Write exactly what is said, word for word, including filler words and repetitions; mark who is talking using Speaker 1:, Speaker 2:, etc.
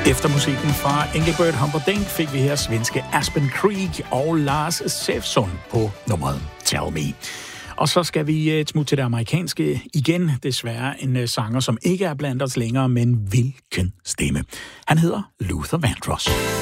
Speaker 1: Efter musikken fra Engelbert Humperdinck fik vi her svenske Aspen Creek og Lars Säfsson på nummeret Tell Me. Og så skal vi et smut til det amerikanske igen. Desværre en sanger, som ikke er blandt os længere, men hvilken stemme. Han hedder Luther Vandross.